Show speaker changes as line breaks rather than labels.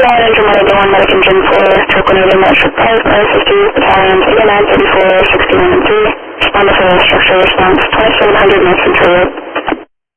Engine 181, Medic Engine 4, Turkle Navy, Metro 5, R50, Battalions 89, 34, 61, and 3. Respond to full structure response, 2700 Mexican Road.